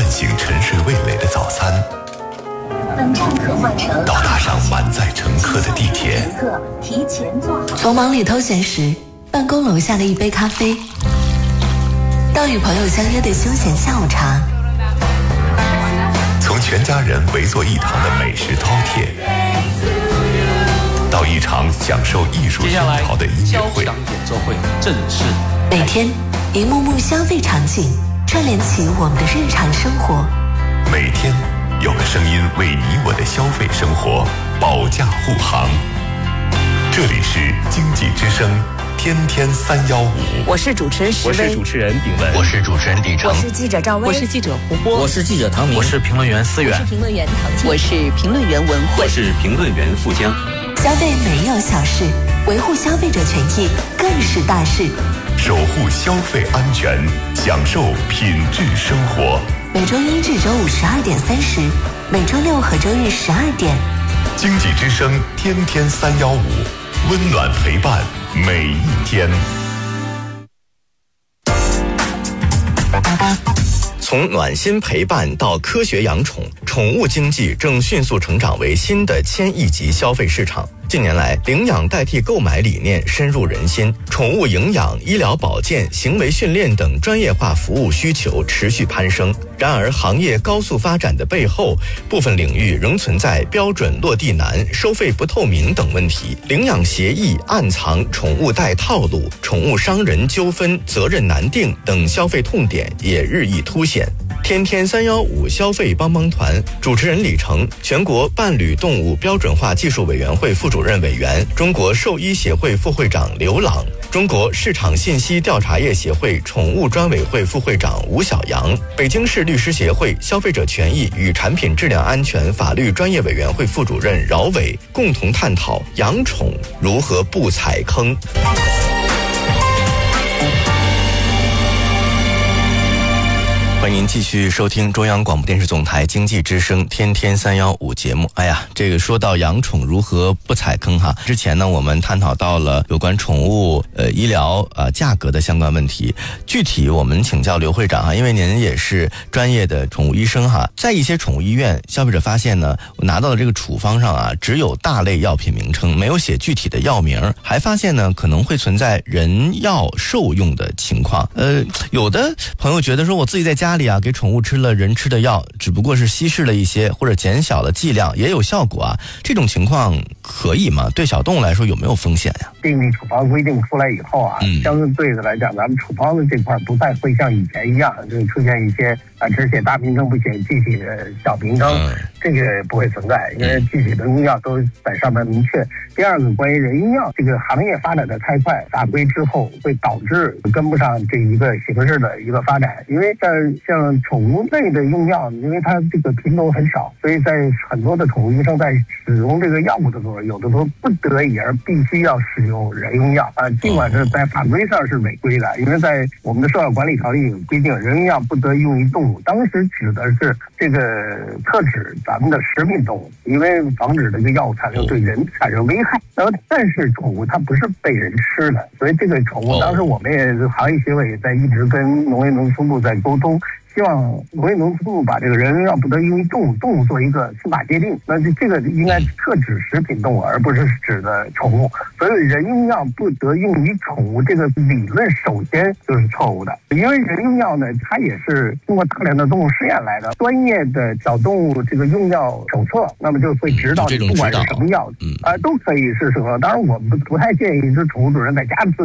醒沉睡味蕾的早餐， 本站可换乘到搭上满载乘客的地铁， 提前做好。 从忙里偷闲时，办公楼下的一杯咖啡，到与朋友相约的休闲下午茶， 从全家人围坐一堂的美食饕餮，到一场享受艺术熏陶的音乐会， 交响演奏会正式。 每天一幕幕消费场景串联起我们的日常生活， 每天有个声音为你我的消费生活保驾护航。这里是经济之声天天315， 我是主持人石薇， 我是主持人炳文， 我是主持人李成， 我是记者赵薇， 我是记者胡波， 我是记者唐明， 我是评论员思远， 我是评论员唐静， 我是评论员文慧， 我是评论员富江。 消费没有小事，维护消费者权益更是大事。 守护消费安全，享受品质生活。 每周一至周五12点30，每周六和周日12点。 经济之声天天315，温暖陪伴每一天。 从暖心陪伴到科学养宠，宠物经济正迅速成长为新的1000亿级消费市场。近年来，领养代替购买理念深入人心，宠物营养、医疗保健、行为训练等专业化服务需求持续攀升。然而，行业高速发展的背后，部分领域仍存在标准落地难、收费不透明等问题。领养协议暗藏宠物贷套路、宠物伤人纠纷、责任难定等消费痛点也日益凸显。天天315消费帮帮团主持人李成，全国伴侣动物标准化技术委员会副主任委员，中国兽医协会副会长刘朗，中国市场信息调查业协会宠物专委会副会长吴晓阳，北京市律师协会消费者权益与产品质量安全法律专业委员会副主任饶伟，共同探讨养宠如何不踩坑。欢迎您继续收听中央广播电视总台经济之声天天315节目。哎呀，这个说到养宠如何不踩坑哈，之前呢我们探讨到了有关宠物医疗价格的相关问题。具体我们请教刘会长哈，因为您也是专业的宠物医生哈，在一些宠物医院，消费者发现呢，拿到的这个处方上啊，只有大类药品名称，没有写具体的药名，还发现呢可能会存在人药兽用的情况。有的朋友觉得说，我自己在家里给宠物吃了人吃的药，只不过是稀释了一些或者减小了剂量，也有效果啊，这种情况可以吗？对小动物来说有没有风险呀？ 病例处方规定出来以后啊，相对的来讲，咱们处方的这块不再会像以前一样，就出现一些只写大名称不写具体的小名称，这个不会存在，因为具体的用药都在上面明确。第二个，关于人用药这个行业发展的太快，法规之后会导致跟不上这一个形势的一个发展。因为像宠物类的用药，因为它这个品种很少，所以在很多的宠物医生在使用这个药物的时候，有的时候不得已而必须要使用人用药尽管是在法规上是违规的，因为在我们的兽药管理条例有规定，人用药不得用于动物，当时指的是这个特指咱们的食品动物，因为防止这个药物产生对人产生危害。但是宠物它不是被人吃的，所以这个宠物当时我们也行业协会也在一直跟农业农村部在沟通，希望农业农村部把这个人用药不得用于动物做一个司法界定。那这个应该特指食品动物，而不是指的宠物。所以人用药不得用于宠物这个理论首先就是错误的，因为人用药呢，它也是通过大量的动物试验来的，专业的小动物这个用药手册，那么就会指导你不管是什么药都可以是适合。当然我们不太建议是宠物主人在家自